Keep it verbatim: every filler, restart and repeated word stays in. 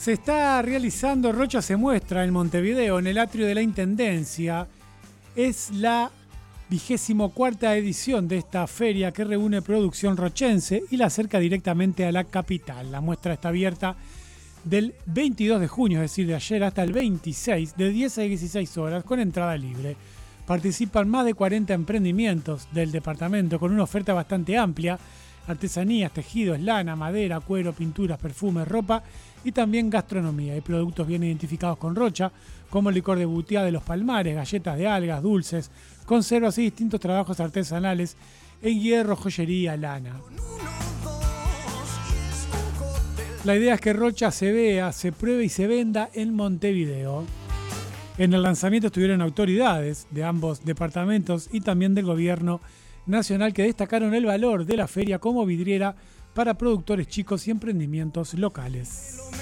Se está realizando Rocha se muestra en Montevideo, en el atrio de la Intendencia. Es la vigésimo cuarta edición de esta feria que reúne producción rochense y la acerca directamente a la capital. La muestra está abierta del veintidós de junio, es decir, de ayer hasta el veintiséis, de diez a dieciséis horas, con entrada libre. Participan más de cuarenta emprendimientos del departamento con una oferta bastante amplia: artesanías, tejidos, lana, madera, cuero, pinturas, perfumes, ropa y también gastronomía. Hay productos bien identificados con Rocha, como el licor de Butiá de los Palmares, galletas de algas, dulces, conservas y distintos trabajos artesanales en hierro, joyería, lana. La idea es que Rocha se vea, se pruebe y se venda en Montevideo. En el lanzamiento estuvieron autoridades de ambos departamentos y también del gobierno nacional, que destacaron el valor de la feria como vidriera para productores chicos y emprendimientos locales.